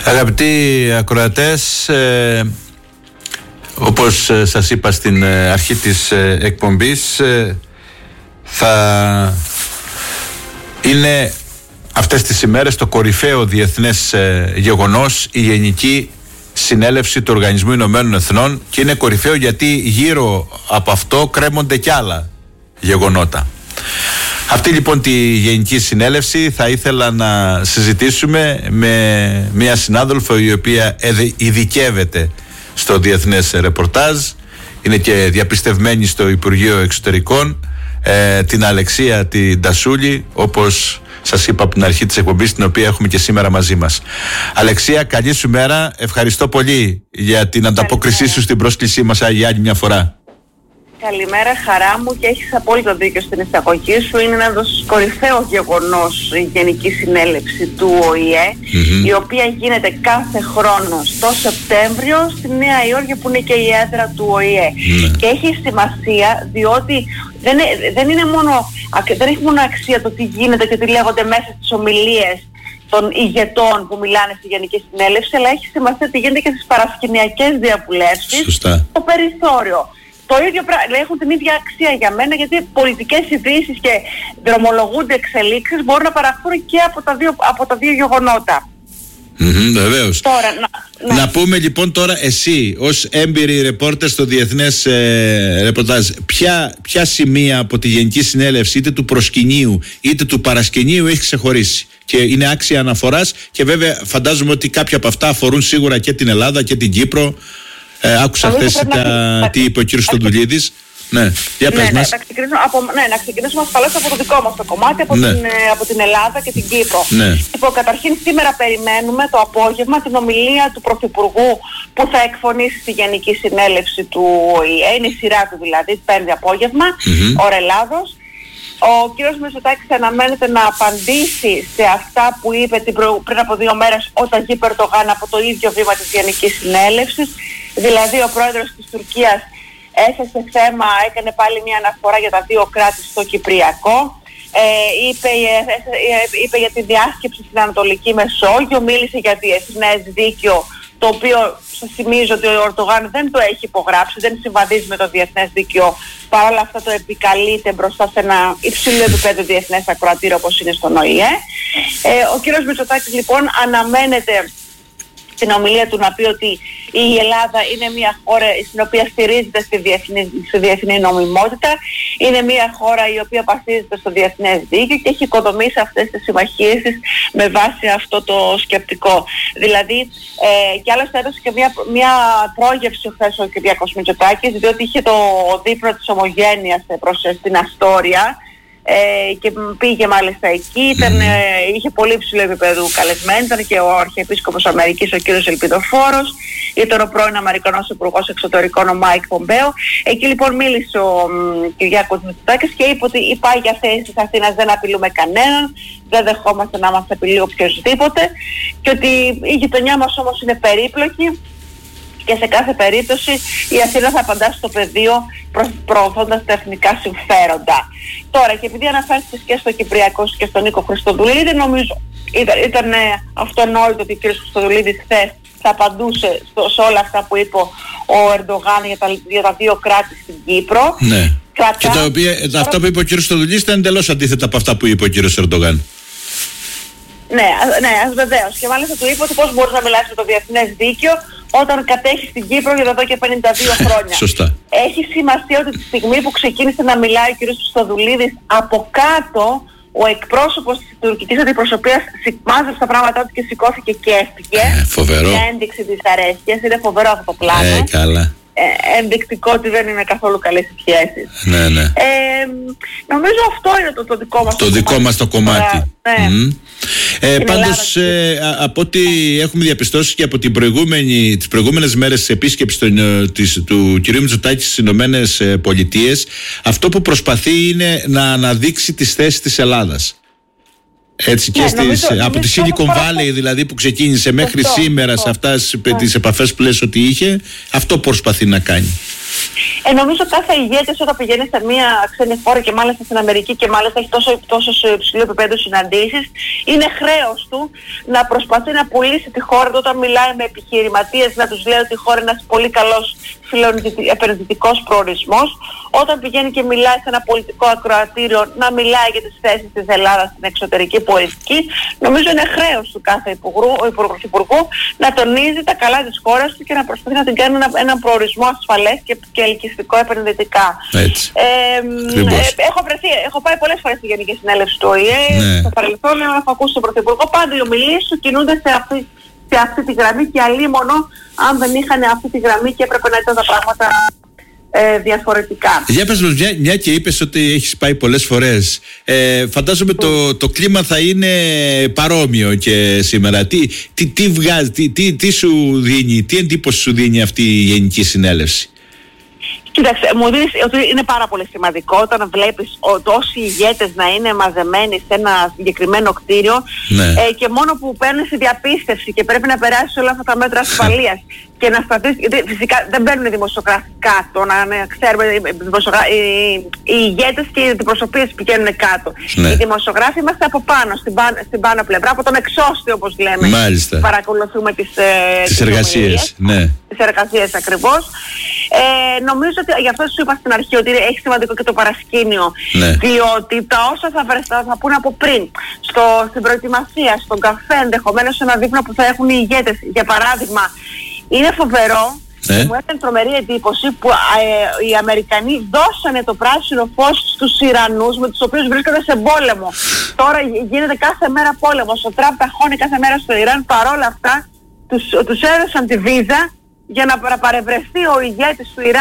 Αγαπητοί ακροατές, όπως σας είπα στην αρχή της εκπομπής, θα είναι αυτές τις ημέρες το κορυφαίο διεθνές γεγονός, η Γενική Συνέλευση του Οργανισμού Ηνωμένων Εθνών, και είναι κορυφαίο γιατί γύρω από αυτό κρέμονται κι άλλα γεγονότα. Αυτή λοιπόν τη Γενική Συνέλευση θα ήθελα να συζητήσουμε με μια συνάδελφο η οποία ειδικεύεται στο διεθνές ρεπορτάζ, είναι και διαπιστευμένη στο Υπουργείο Εξωτερικών, την Αλεξία την Τασούλη, όπως σας είπα από την αρχή της εκπομπής, την οποία έχουμε και σήμερα μαζί μας. Αλεξία, καλή σου μέρα, ευχαριστώ πολύ για την ανταπόκρισή σου στην πρόσκλησή μας για άλλη μια φορά. Καλημέρα, χαρά μου, και έχεις απόλυτο δίκιο στην εισαγωγή σου. Είναι ένα κορυφαίο γεγονός η Γενική Συνέλευση του ΟΗΕ, η οποία γίνεται κάθε χρόνο στο Σεπτέμβριο στη Νέα Υόρκη, που είναι και η έδρα του ΟΗΕ. Και έχει σημασία διότι δεν έχει μόνο αξία το τι γίνεται και τι λέγονται μέσα στις ομιλίες των ηγετών που μιλάνε στη Γενική Συνέλευση, αλλά έχει σημασία τι γίνεται και στις παρασκηνιακές διαβουλεύσεις, στο περιθώριο. Το ίδιο έχουν την ίδια αξία για μένα, γιατί πολιτικές ειδήσεις και δρομολογούνται εξελίξεις μπορούν να παραχθούν και από τα δύο γεγονότα. Βεβαίως. Να πούμε λοιπόν τώρα, εσύ ως έμπειρη ρεπόρτερ στο διεθνές ρεπορτάζ, ποια σημεία από τη Γενική Συνέλευση, είτε του προσκυνείου είτε του παρασκηνείου, έχει ξεχωρίσει και είναι άξια αναφοράς, και βέβαια φαντάζομαι ότι κάποια από αυτά αφορούν σίγουρα και την Ελλάδα και την Κύπρο. Άκουσα χθες τι είπε ο κύριος Στοδουλίδης. Ναι, για πες μας. Να ξεκινήσουμε ασφαλώς από το δικό μας το κομμάτι, από την Ελλάδα και την Κύπρο. Λοιπόν, καταρχήν σήμερα περιμένουμε το απόγευμα την ομιλία του Πρωθυπουργού που θα εκφωνήσει στη Γενική Συνέλευση του ΟΗΕ. Είναι η σειρά του δηλαδή, πέμπτη απόγευμα, ώρα Ελλάδος. Ο κύριος Μητσοτάκης αναμένεται να απαντήσει σε αυτά που είπε πριν από 2 μέρες ο Ταγίπ Ερντογάν από το ίδιο βήμα της Γενικής Συνέλευσης. Δηλαδή ο πρόεδρος της Τουρκίας έθεσε θέμα, έκανε πάλι μια αναφορά για τα 2 κράτη στο Κυπριακό. Είπε για τη διάσκεψη στην Ανατολική Μεσόγειο, μίλησε για διεθνές δίκαιο, το οποίο σας θυμίζω ότι ο Ερντογάν δεν το έχει υπογράψει, δεν συμβαδίζει με το διεθνές δίκαιο. Παρ' όλα αυτά το επικαλείται μπροστά σε ένα υψηλό επίπεδο διεθνές ακροατήριο όπως είναι στον ΟΗΕ. Ο κύριος Μητσοτάκης λοιπόν αναμένεται στην ομιλία του να πει ότι η Ελλάδα είναι μια χώρα στην οποία στηρίζεται στη διεθνή νομιμότητα, είναι μια χώρα η οποία βασίζεται στο διεθνές δίκαιο και έχει οικοδομήσει αυτές τις συμμαχίες με βάση αυτό το σκεπτικό. Δηλαδή, και άλλωστε έδωσε και μια πρόγευση χθες ο Κυριάκος Μητσοτάκης, διότι είχε το δείπνο της Ομογένειας στην Αστόρια, και πήγε μάλιστα εκεί, είχε πολύ ψηλό επίπεδο καλεσμένο, ήταν και ο Αρχιεπίσκοπος Αμερικής ο κύριος Ελπιδοφόρος, ήταν ο πρώην Αμερικανός Υπουργός Εξωτερικών ο Μάικ Πομπέο. Εκεί λοιπόν μίλησε ο Κυριάκος Μητσοτάκης και είπε ότι οι πάγια θέσεις της Αθήνας δεν απειλούμε κανέναν, δεν δεχόμαστε να μας απειλεί οποιοσδήποτε, και ότι η γειτονιά μας όμως είναι περίπλοκη και σε κάθε περίπτωση η Αθήνα θα απαντά στο πεδίο προωθώντας τα εθνικά συμφέροντα. Τώρα, και επειδή αναφέρθηκες και στο Κυπριακό και στον Νίκο Χριστοδουλίδη, νομίζω ήταν αυτονόητο ότι ο κ. Χριστοδουλίδης χθες θα απαντούσε σε όλα αυτά που είπε ο Ερντογάν για τα 2 κράτη στην Κύπρο. Ναι. Και αυτά που είπε ο κ. Χριστοδουλίδης ήταν εντελώς αντίθετα από αυτά που είπε ο κ. Ερντογάν. Ναι, βεβαίως. Και μάλιστα του είπε ότι πώς μπορείς να μιλάς με το διεθνές δίκαιο όταν κατέχεις την Κύπρο για εδώ και 52 χρόνια. Σωστά. Έχει σημασία ότι τη στιγμή που ξεκίνησε να μιλάει ο κ. Χριστοδουλίδης, από κάτω ο εκπρόσωπος της τουρκικής αντιπροσωπείας μάζεψε τα πράγματά του και σηκώθηκε και έφυγε. Φοβερό. Για ένδειξη της αρέσκειας. Είναι φοβερό αυτό το πλάνο. Καλά. Ενδεικτικό ότι δεν είναι καθόλου καλές οι σχέσεις. Ναι. Νομίζω αυτό είναι το δικό μας το δικό μας το κομμάτι. Πάντως από ό,τι έχουμε διαπιστώσει και από τις προηγούμενες μέρες της επίσκεψης του κ. Μητσοτάκη στις Ηνωμένες Πολιτείες, αυτό που προσπαθεί είναι να αναδείξει τις θέσεις της Ελλάδας. Έτσι, και από τη Silicon Valley δηλαδή που ξεκίνησε μέχρι σήμερα σε αυτές τις επαφές που λες ότι είχε, αυτό προσπαθεί να κάνει. Νομίζω κάθε ηγέτης όταν πηγαίνει σε μια ξένη χώρα και μάλιστα στην Αμερική και μάλιστα έχει τόσο υψηλό επίπεδο συναντήσεις, είναι χρέος του να προσπαθεί να πουλήσει τη χώρα του όταν μιλάει με επιχειρηματίες, να τους λέει ότι η χώρα είναι ένας πολύ καλός επενδυτικός προορισμός. Όταν πηγαίνει και μιλάει σε ένα πολιτικό ακροατήριο να μιλάει για τις θέσεις της Ελλάδας στην εξωτερική πολιτική. Νομίζω είναι χρέος του κάθε υπουργού να τονίζει τα καλά της χώρας του και να προσπαθεί να την κάνει έναν προορισμό ασφαλές και ελκυστικό επενδυτικά. Έχω πάει πολλές φορές στη Γενική Συνέλευση του ΟΗΕ. Στο παρελθόν έχω ακούσει τον Πρωθυπουργό, πάντα οι ομιλίες του κινούνται σε αυτή τη γραμμή και αλίμονο αν δεν είχαν αυτή τη γραμμή και έπρεπε να ήταν τα πράγματα διαφορετικά. Για πες μας, μια και είπες ότι έχεις πάει πολλές φορές, φαντάζομαι το κλίμα θα είναι παρόμοιο και σήμερα. Τι βγάζει, τι σου δίνει, τι εντύπωση σου δίνει αυτή η Γενική Συνέλευση? Κοίταξε, μου δίνεις ότι είναι πάρα πολύ σημαντικό όταν βλέπεις όσοι ηγέτες να είναι μαζεμένοι σε ένα συγκεκριμένο κτίριο, και μόνο που παίρνεις η διαπίστευση και πρέπει να περάσεις όλα αυτά τα μέτρα ασφαλείας και να σταθείς, φυσικά δεν μπαίνουν οι δημοσιογράφοι κάτω, να ξέρουμε, οι ηγέτες και οι αντιπροσωπείες πηγαίνουν κάτω. Οι δημοσιογράφοι είμαστε από πάνω, στην πάνω πλευρά, από τον εξώστη όπως λέμε. Μάλιστα. Παρακολουθούμε τις εργασίες. Τις εργασίες ακριβώς. Νομίζω ότι γι' αυτό σου είπα στην αρχή ότι έχει σημαντικό και το παρασκήνιο. Διότι τα όσα θα πούνε από πριν, στην προετοιμασία, στον καφέ, ενδεχομένως ένα δείπνο που θα έχουν οι ηγέτες, για παράδειγμα, είναι φοβερό. Μου έκανε τρομερή εντύπωση που οι Αμερικανοί δώσανε το πράσινο φως στους Ιρανούς με τους οποίους βρίσκονται σε πόλεμο. Τώρα γίνεται κάθε μέρα πόλεμος. Ο Τραμπ ταχώνει κάθε μέρα στο Ιράν. Παρόλα αυτά τους έδωσαν τη βίζα για να παρευρεθεί ο ηγέτης του Ιράν